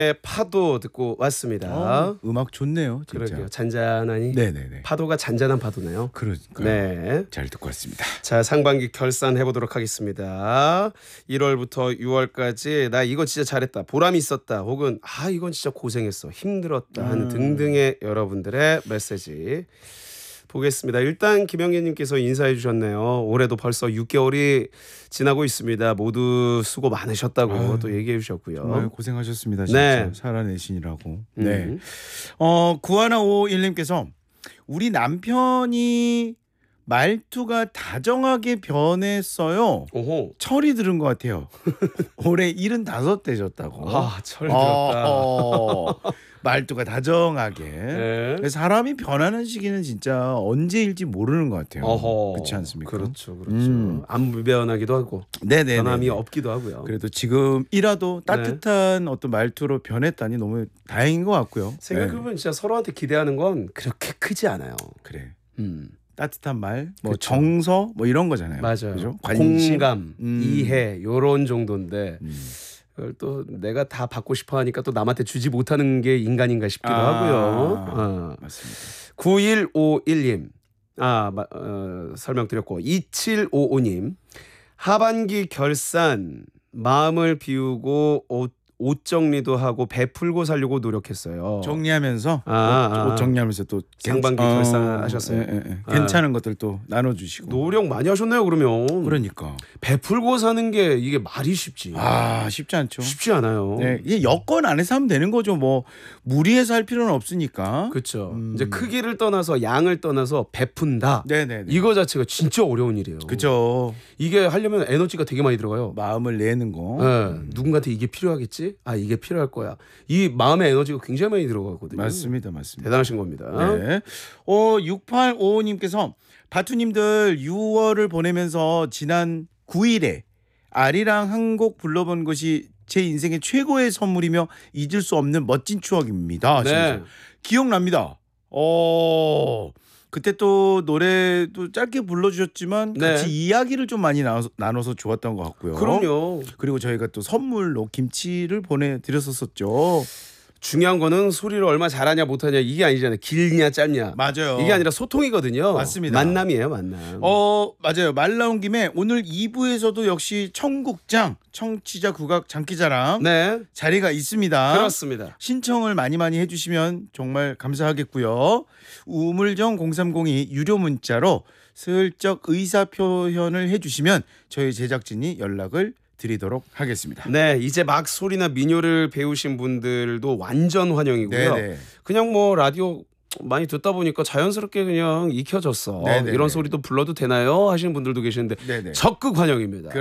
파도 듣고 왔습니다. 음악 좋네요, 진짜. 그러게요. 잔잔하니. 네네네. 파도가 잔잔한 파도네요. 그러니까. 네. 잘 듣고 왔습니다. 자, 상반기 결산해 보도록 하겠습니다. 1월부터 6월까지 나 이거 진짜 잘했다, 보람이 있었다, 혹은 이건 진짜 고생했어, 힘들었다 하는 등등의 여러분들의 메시지 보겠습니다. 일단 김영애님께서 인사해 주셨네요. 올해도 벌써 6개월이 지나고 있습니다. 모두 수고 많으셨다고 또 얘기해 주셨고요. 정말 고생하셨습니다. 진짜. 네. 살아내시느라고. 네. 9151님께서 우리 남편이 말투가 다정하게 변했어요. 오호. 철이 들은 것 같아요. 올해 75 되셨다고. 철 들었다. 말투가 다정하게. 네. 사람이 변하는 시기는 진짜 언제일지 모르는 것 같아요. 그렇지 않습니까? 그렇죠. 안 변하기도 하고 네네. 변함이 없기도 하고요. 그래도 지금이라도 따뜻한 어떤 말투로 변했다니 너무 다행인 것 같고요. 생각해보면 진짜 서로한테 기대하는 건 그렇게 크지 않아요. 그래. 음. 따뜻한 말, 뭐 그쵸. 정서, 뭐 이런 거잖아요. 맞아요. 그죠? 관심, 공감, 이해 요런 정도인데 그걸 또 내가 다 받고 싶어 하니까 또 남한테 주지 못하는 게 인간인가 싶기도 하고요. 맞습니다. 9151님 설명드렸고 2755님 하반기 결산 마음을 비우고 옷 정리도 하고 베풀고 살려고 노력했어요. 정리하면서 옷 정리하면서 또 상반기 결산하셨어요. 괜찮은 것들 또 나눠주시고. 노력 많이 하셨네요. 그러면 그러니까 베풀고 사는 게 이게 말이 쉽지. 쉽지 않죠. 쉽지 않아요. 네, 이게 여건 안에서 하면 되는 거죠. 뭐 무리해서 할 필요는 없으니까. 그렇죠. 이제 크기를 떠나서 양을 떠나서 베푼다. 네네. 이거 자체가 진짜 어려운 일이에요. 그죠. 이게 하려면 에너지가 되게 많이 들어가요. 마음을 내는 거. 네. 누군가한테 이게 필요하겠지? 이게 필요할 거야. 이 마음의 에너지가 굉장히 많이 들어가거든요. 맞습니다. 대단하신 겁니다. 네. 6855님께서 바투님들 6월을 보내면서 지난 9일에 아리랑 한 곡 불러본 것이 제 인생의 최고의 선물이며 잊을 수 없는 멋진 추억입니다. 네. 기억납니다. 그때 또 노래도 짧게 불러주셨지만 같이 이야기를 좀 많이 나눠서 좋았던 것 같고요. 그럼요. 그리고 저희가 또 선물로 김치를 보내드렸었죠. 중요한 거는 소리를 얼마 잘하냐 못하냐 이게 아니잖아요. 길냐 짧냐. 맞아요. 이게 아니라 소통이거든요. 맞습니다. 만남이에요, 만남. 맞아요. 말 나온 김에 오늘 2부에서도 역시 청국장 청취자 국악 장기자랑 자리가 있습니다. 그렇습니다. 신청을 많이 해주시면 정말 감사하겠고요. 우물정 0302 유료 문자로 슬쩍 의사 표현을 해주시면 저희 제작진이 연락을 드리도록 하겠습니다. 네, 이제 막 소리나 민요를 배우신 분들도 완전 환영이고요. 네네. 그냥 뭐 라디오 많이 듣다 보니까 자연스럽게 그냥 익혀졌어. 네네네. 이런 소리도 불러도 되나요? 하시는 분들도 계시는데 네네. 적극 환영입니다.